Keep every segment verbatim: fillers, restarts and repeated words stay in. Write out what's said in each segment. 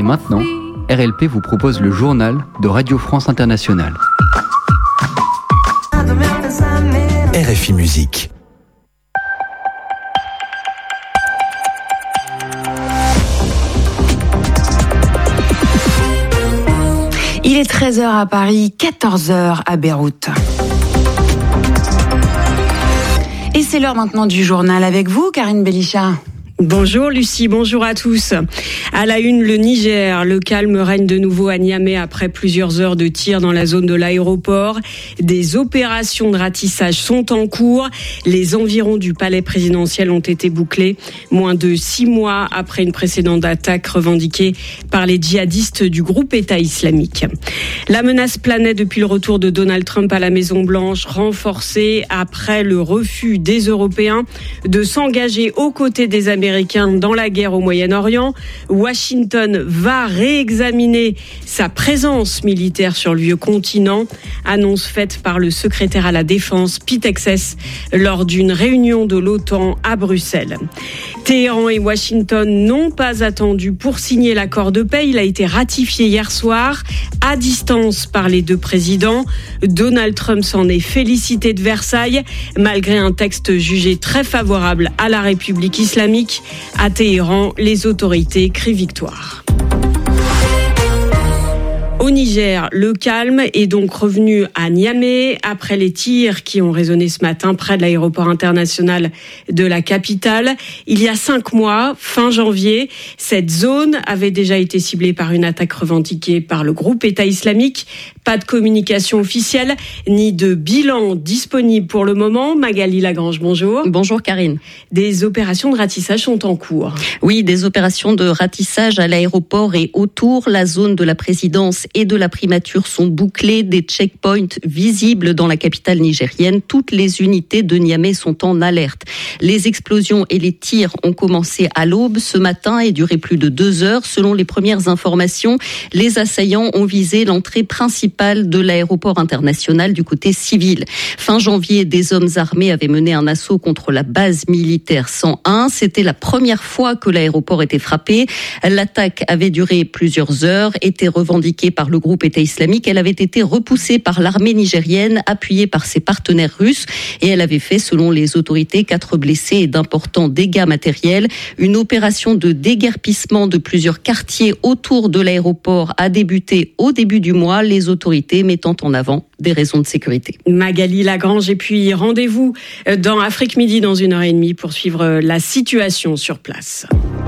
maintenant, R L P vous propose le journal de Radio France Internationale. R F I Musique. Il est treize heures à Paris, quatorze heures à Beyrouth. Et c'est l'heure maintenant du journal avec vous, Karine Belisha. Bonjour Lucie, bonjour à tous. À la une, le Niger. Le calme règne de nouveau à Niamey après plusieurs heures de tir dans la zone de l'aéroport. Des opérations de ratissage sont en cours. Les environs du palais présidentiel ont été bouclés, moins de six mois après une précédente attaque revendiquée par les djihadistes du groupe État islamique. La menace planait depuis le retour de Donald Trump à la Maison-Blanche, renforcée après le refus des Européens de s'engager aux côtés des Américains dans la guerre au Moyen-Orient. Washington va réexaminer sa présence militaire sur le vieux continent. Annonce faite par le secrétaire à la Défense, Pete Hegseth, lors d'une réunion de l'OTAN à Bruxelles. Téhéran et Washington n'ont pas attendu pour signer l'accord de paix. Il a été ratifié hier soir, à distance par les deux présidents. Donald Trump s'en est félicité de Versailles, malgré un texte jugé très favorable à la République islamique. À Téhéran, les autorités crient victoire. Au Niger, le calme est donc revenu à Niamey après les tirs qui ont résonné ce matin près de l'aéroport international de la capitale. Il y a cinq mois, fin janvier, cette zone avait déjà été ciblée par une attaque revendiquée par le groupe État islamique. Pas de communication officielle, ni de bilan disponible pour le moment. Magali Lagrange, bonjour. Bonjour Karine. Des opérations de ratissage sont en cours. Oui, des opérations de ratissage à l'aéroport et autour. La zone de la présidence et de la primature sont bouclées. Des checkpoints visibles dans la capitale nigérienne. Toutes les unités de Niamey sont en alerte. Les explosions et les tirs ont commencé à l'aube ce matin et duré plus de deux heures. Selon les premières informations, les assaillants ont visé l'entrée principale de l'aéroport international du côté civil. Fin janvier, des hommes armés avaient mené un assaut contre la base militaire cent un. C'était la première fois que l'aéroport était frappé. L'attaque avait duré plusieurs heures, était revendiquée par le groupe État islamique. Elle avait été repoussée par l'armée nigérienne, appuyée par ses partenaires russes, et elle avait fait, selon les autorités, quatre blessés et d'importants dégâts matériels. Une opération de déguerpissement de plusieurs quartiers autour de l'aéroport a débuté au début du mois. Les autorités mettant en avant des raisons de sécurité. Magali Lagrange, et puis rendez-vous dans Afrique Midi dans une heure et demie pour suivre la situation sur place.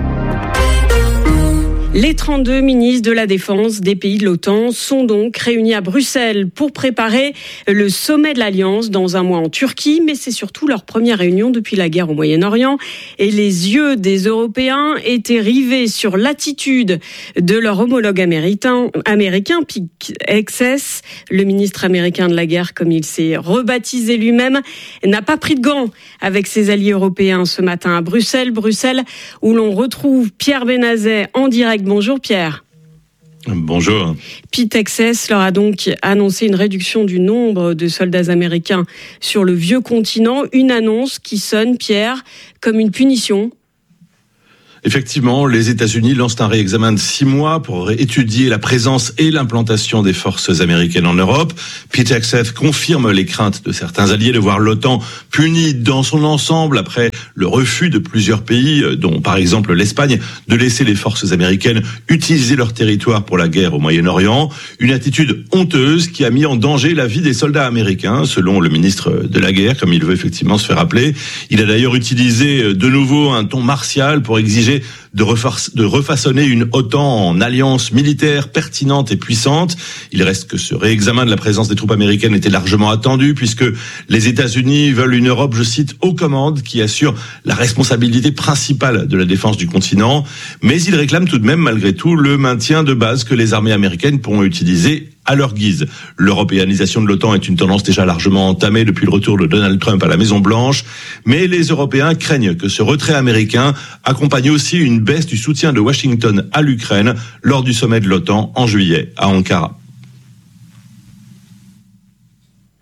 Les trente-deux ministres de la Défense des pays de l'OTAN sont donc réunis à Bruxelles pour préparer le sommet de l'Alliance dans un mois en Turquie, mais c'est surtout leur première réunion depuis la guerre au Moyen-Orient et les yeux des Européens étaient rivés sur l'attitude de leur homologue américain, américain Pete Hegseth. Le ministre américain de la guerre, comme il s'est rebaptisé lui-même, n'a pas pris de gants avec ses alliés européens ce matin à Bruxelles, Bruxelles où l'on retrouve Pierre Benazet en direct. Bonjour Pierre. Bonjour. Pete Hegseth leur a donc annoncé une réduction du nombre de soldats américains sur le vieux continent, une annonce qui sonne, Pierre, comme une punition. Effectivement, les États-Unis lancent un réexamen de six mois pour étudier la présence et l'implantation des forces américaines en Europe. Pete Hegseth confirme les craintes de certains alliés de voir l'OTAN punie dans son ensemble après le refus de plusieurs pays, dont par exemple l'Espagne, de laisser les forces américaines utiliser leur territoire pour la guerre au Moyen-Orient. Une attitude honteuse qui a mis en danger la vie des soldats américains, selon le ministre de la guerre, comme il veut effectivement se faire appeler. Il a d'ailleurs utilisé de nouveau un ton martial pour exiger De, refa- de refaçonner une OTAN en alliance militaire pertinente et puissante. Il reste que ce réexamen de la présence des troupes américaines était largement attendu puisque les États-Unis veulent une Europe, je cite, aux commandes qui assure la responsabilité principale de la défense du continent. Mais ils réclament tout de même malgré tout le maintien de base que les armées américaines pourront utiliser à leur guise. L'européanisation de l'OTAN est une tendance déjà largement entamée depuis le retour de Donald Trump à la Maison-Blanche, mais les Européens craignent que ce retrait américain accompagne aussi une baisse du soutien de Washington à l'Ukraine lors du sommet de l'OTAN en juillet à Ankara.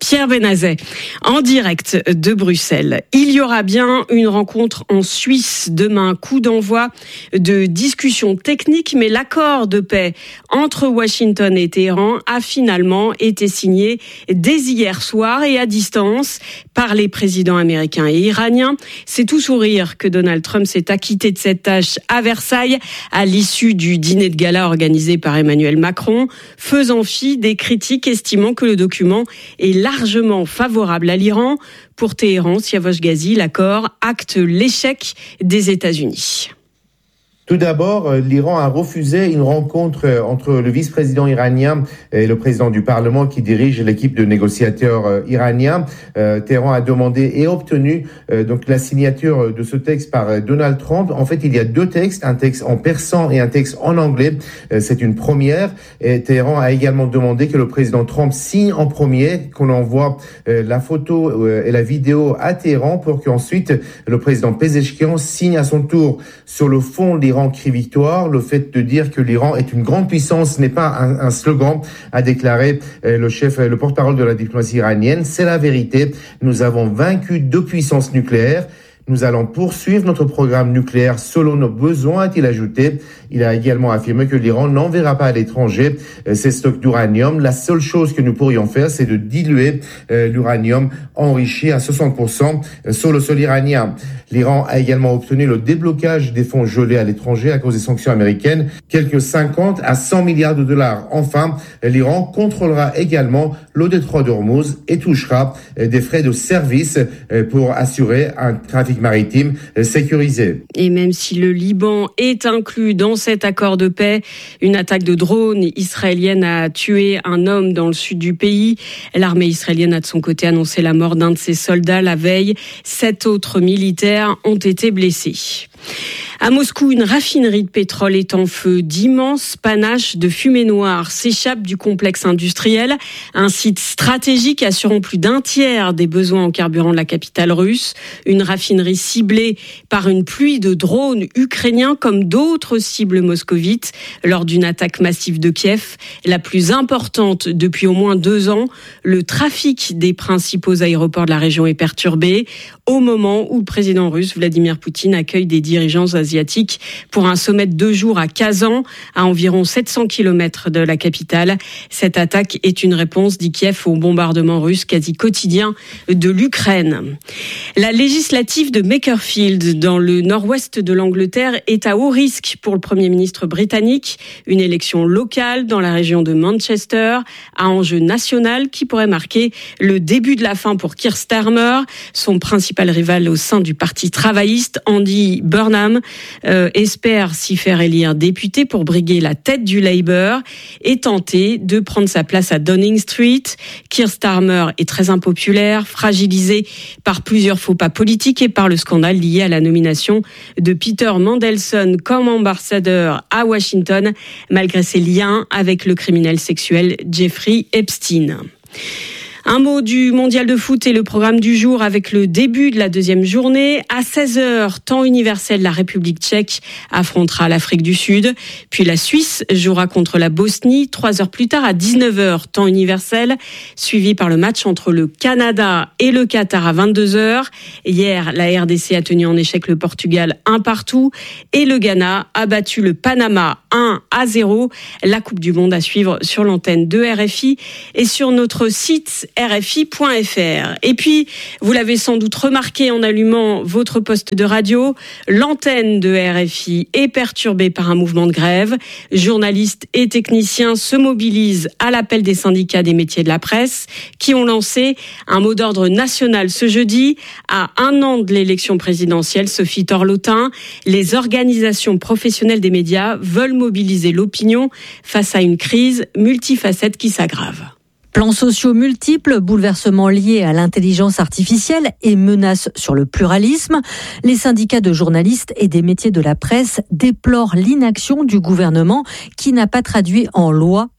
Pierre Benazet, en direct de Bruxelles. Il y aura bien une rencontre en Suisse demain, coup d'envoi de discussions techniques, mais l'accord de paix entre Washington et Téhéran a finalement été signé dès hier soir et à distance par les présidents américains et iraniens. C'est tout sourire que Donald Trump s'est acquitté de cette tâche à Versailles à l'issue du dîner de gala organisé par Emmanuel Macron, faisant fi des critiques estimant que le document est largement favorable à l'Iran. Pour Téhéran, Siavosh Ghazi, l'accord acte l'échec des États-Unis. Tout d'abord, l'Iran a refusé une rencontre entre le vice-président iranien et le président du Parlement qui dirige l'équipe de négociateurs iraniens. Euh, Téhéran a demandé et obtenu euh, donc la signature de ce texte par Donald Trump. En fait, il y a deux textes, un texte en persan et un texte en anglais. Euh, c'est une première. Et Téhéran a également demandé que le président Trump signe en premier, qu'on envoie euh, la photo euh, et la vidéo à Téhéran pour qu'ensuite le président Pezeshkian signe à son tour. Sur le fond, l'Iran crie victoire. Le fait de dire que l'Iran est une grande puissance n'est pas un, un slogan, a déclaré euh, le chef, le porte-parole de la diplomatie iranienne. C'est la vérité. Nous avons vaincu deux puissances nucléaires. Nous allons poursuivre notre programme nucléaire selon nos besoins, a-t-il ajouté. Il a également affirmé que l'Iran n'enverra pas à l'étranger euh, ses stocks d'uranium. La seule chose que nous pourrions faire, c'est de diluer euh, l'uranium enrichi à soixante pour cent sur le sol iranien. L'Iran a également obtenu le déblocage des fonds gelés à l'étranger à cause des sanctions américaines, quelques cinquante à cent milliards de dollars. Enfin, l'Iran contrôlera également le détroit d'Ormuz et touchera euh, des frais de service euh, pour assurer un trafic maritime sécurisé. Et même si le Liban est inclus dans cet accord de paix, une attaque de drone israélienne a tué un homme dans le sud du pays. L'armée israélienne a de son côté annoncé la mort d'un de ses soldats la veille. Sept autres militaires ont été blessés. À Moscou, une raffinerie de pétrole est en feu. D'immenses panaches de fumée noire s'échappent du complexe industriel. Un site stratégique assurant plus d'un tiers des besoins en carburant de la capitale russe. Une raffinerie ciblée par une pluie de drones ukrainiens comme d'autres cibles moscovites lors d'une attaque massive de Kiev. La plus importante depuis au moins deux ans. Le trafic des principaux aéroports de la région est perturbé au moment où le président russe Vladimir Poutine accueille des dirigeants asiatiques pour un sommet de deux jours à Kazan, à environ sept cents kilomètres de la capitale. Cette attaque est une réponse, dit Kiev, au bombardement russe quasi quotidien de l'Ukraine. La législative de Makerfield, dans le nord-ouest de l'Angleterre, est à haut risque pour le Premier ministre britannique. Une élection locale dans la région de Manchester, à enjeu national qui pourrait marquer le début de la fin pour Keir Starmer, son principal rival au sein du Parti travailliste, Andy Burnham, euh, espère s'y faire élire député pour briguer la tête du Labour et tenter de prendre sa place à Downing Street. Keir Starmer est très impopulaire, fragilisé par plusieurs faux pas politiques et par le scandale lié à la nomination de Peter Mandelson comme ambassadeur à Washington, malgré ses liens avec le criminel sexuel Jeffrey Epstein. Un mot du mondial de foot et le programme du jour avec le début de la deuxième journée. À seize heures, temps universel, la République tchèque affrontera l'Afrique du Sud. Puis la Suisse jouera contre la Bosnie. Trois heures plus tard, à dix-neuf heures, temps universel, suivi par le match entre le Canada et le Qatar à vingt-deux heures. Hier, la R D C a tenu en échec le Portugal un partout et le Ghana a battu le Panama un à zéro. La Coupe du Monde à suivre sur l'antenne de R F I et sur notre site R F I point F R. Et puis, vous l'avez sans doute remarqué en allumant votre poste de radio, l'antenne de R F I est perturbée par un mouvement de grève. Journalistes et techniciens se mobilisent à l'appel des syndicats des métiers de la presse qui ont lancé un mot d'ordre national ce jeudi. À un an de l'élection présidentielle, Sophie Torlotin, les organisations professionnelles des médias veulent mobiliser l'opinion face à une crise multifacette qui s'aggrave. Plans sociaux multiples, bouleversements liés à l'intelligence artificielle et menaces sur le pluralisme. Les syndicats de journalistes et des métiers de la presse déplorent l'inaction du gouvernement qui n'a pas traduit en loi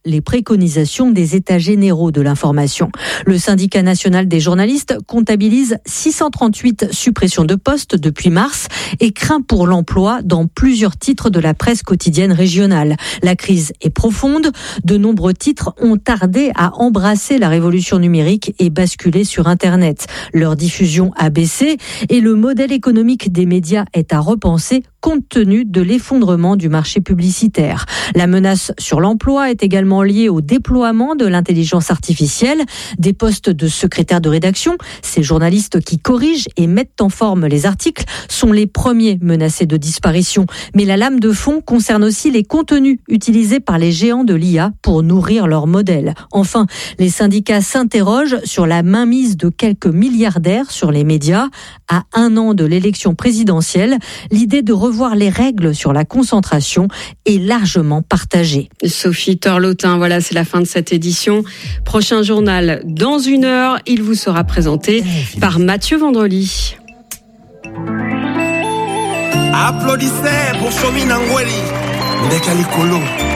les préconisations des États généraux de l'information. Le syndicat national des journalistes comptabilise six cent trente-huit suppressions de postes depuis mars et craint pour l'emploi dans plusieurs titres de la presse quotidienne régionale. La crise est profonde. De nombreux titres ont tardé à embrasser la révolution numérique et basculer sur Internet. Leur diffusion a baissé et le modèle économique des médias est à repenser compte tenu de l'effondrement du marché publicitaire. La menace sur l'emploi est également liée au déploiement de l'intelligence artificielle. Des postes de secrétaire de rédaction, ces journalistes qui corrigent et mettent en forme les articles, sont les premiers menacés de disparition. Mais la lame de fond concerne aussi les contenus utilisés par les géants de l'I A pour nourrir leur modèle. Enfin, les syndicats s'interrogent sur la mainmise de quelques milliardaires sur les médias. À un an de l'élection présidentielle, l'idée de revoir les règles sur la concentration est largement partagée. Sophie Torlotin, voilà, c'est la fin de cette édition. Prochain journal dans une heure, il vous sera présenté par Mathieu Vendrely. Applaudissez pour Chomi Nangweli, Ndeka Likolo.